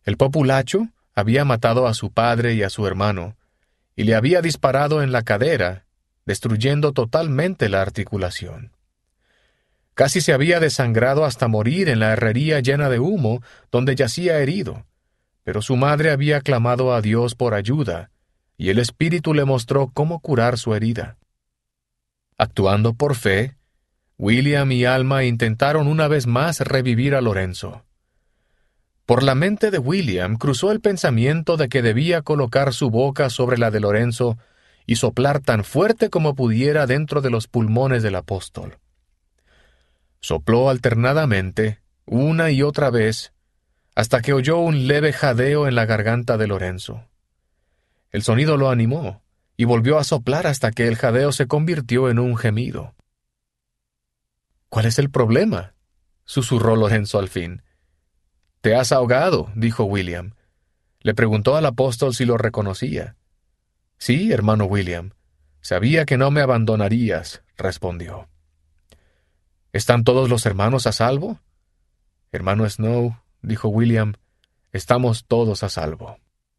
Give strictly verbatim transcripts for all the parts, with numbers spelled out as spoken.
El populacho había matado a su padre y a su hermano, y le había disparado en la cadera, destruyendo totalmente la articulación. Casi se había desangrado hasta morir en la herrería llena de humo donde yacía herido, pero su madre había clamado a Dios por ayuda, y el Espíritu le mostró cómo curar su herida. Actuando por fe, William y Alma intentaron una vez más revivir a Lorenzo. Por la mente de William cruzó el pensamiento de que debía colocar su boca sobre la de Lorenzo y soplar tan fuerte como pudiera dentro de los pulmones del apóstol. Sopló alternadamente, una y otra vez, hasta que oyó un leve jadeo en la garganta de Lorenzo. El sonido lo animó, y volvió a soplar hasta que el jadeo se convirtió en un gemido. —¿Cuál es el problema? —susurró Lorenzo al fin. —Te has ahogado —dijo William. Le preguntó al apóstol si lo reconocía. —Sí, hermano William. Sabía que no me abandonarías —respondió. —¿Están todos los hermanos a salvo? —Hermano Snow —dijo William—, estamos todos a salvo.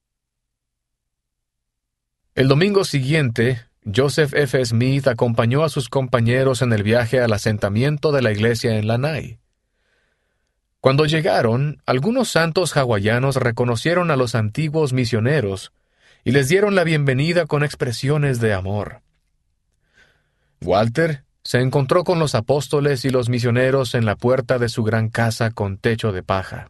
El domingo siguiente, Joseph F. Smith acompañó a sus compañeros en el viaje al asentamiento de la iglesia en Lanai. Cuando llegaron, algunos santos hawaianos reconocieron a los antiguos misioneros y les dieron la bienvenida con expresiones de amor. Walter se encontró con los apóstoles y los misioneros en la puerta de su gran casa con techo de paja.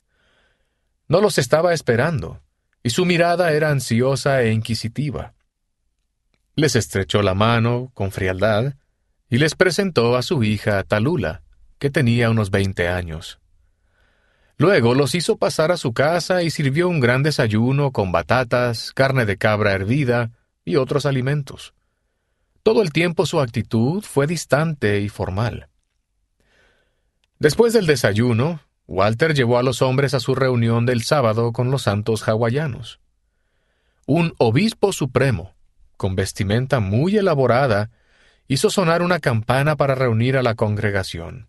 No los estaba esperando, y su mirada era ansiosa e inquisitiva. Les estrechó la mano con frialdad y les presentó a su hija Talula, que tenía unos veinte años. Luego los hizo pasar a su casa y sirvió un gran desayuno con batatas, carne de cabra hervida y otros alimentos. Todo el tiempo su actitud fue distante y formal. Después del desayuno, Walter llevó a los hombres a su reunión del sábado con los santos hawaianos. Un obispo supremo, con vestimenta muy elaborada, hizo sonar una campana para reunir a la congregación.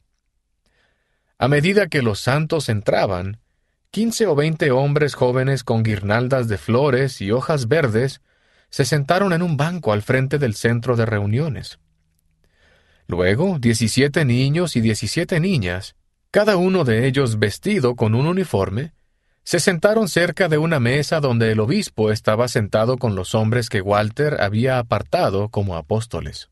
A medida que los santos entraban, quince o veinte hombres jóvenes con guirnaldas de flores y hojas verdes se sentaron en un banco al frente del centro de reuniones. Luego, diecisiete niños y diecisiete niñas, cada uno de ellos vestido con un uniforme, se sentaron cerca de una mesa donde el obispo estaba sentado con los hombres que Walter había apartado como apóstoles.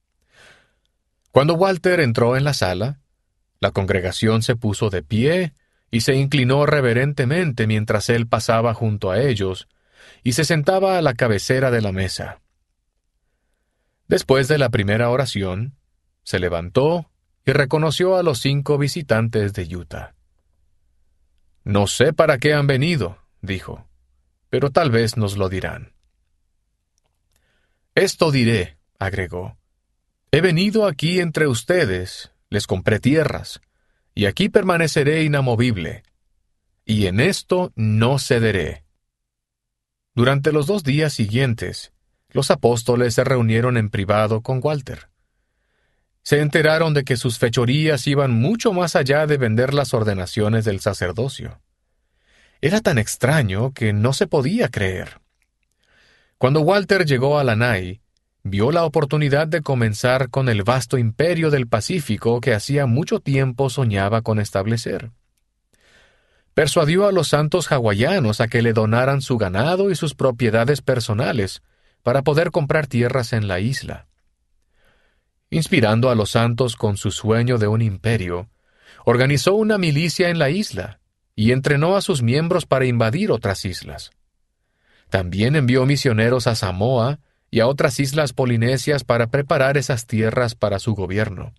Cuando Walter entró en la sala, la congregación se puso de pie y se inclinó reverentemente mientras él pasaba junto a ellos y se sentaba a la cabecera de la mesa. Después de la primera oración, se levantó y reconoció a los cinco visitantes de Utah. «No sé para qué han venido», dijo, «pero tal vez nos lo dirán». «Esto diré», agregó, «he venido aquí entre ustedes, les compré tierras, y aquí permaneceré inamovible, y en esto no cederé». Durante los dos días siguientes, los apóstoles se reunieron en privado con Walter. Se enteraron de que sus fechorías iban mucho más allá de vender las ordenaciones del sacerdocio. Era tan extraño que no se podía creer. Cuando Walter llegó a Lanai, vio la oportunidad de comenzar con el vasto imperio del Pacífico que hacía mucho tiempo soñaba con establecer. Persuadió a los santos hawaianos a que le donaran su ganado y sus propiedades personales para poder comprar tierras en la isla. Inspirando a los santos con su sueño de un imperio, organizó una milicia en la isla y entrenó a sus miembros para invadir otras islas. También envió misioneros a Samoa y a otras islas polinesias para preparar esas tierras para su gobierno.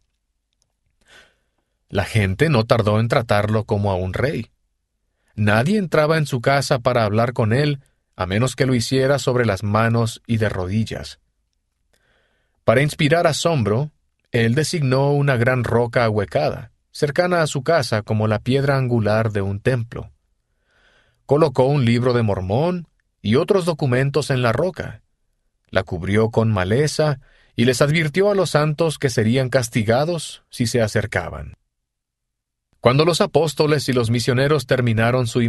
La gente no tardó en tratarlo como a un rey. Nadie entraba en su casa para hablar con él, a menos que lo hiciera sobre las manos y de rodillas. Para inspirar asombro, él designó una gran roca ahuecada, cercana a su casa como la piedra angular de un templo. Colocó un libro de Mormón y otros documentos en la roca, la cubrió con maleza y les advirtió a los santos que serían castigados si se acercaban. Cuando los apóstoles y los misioneros terminaron su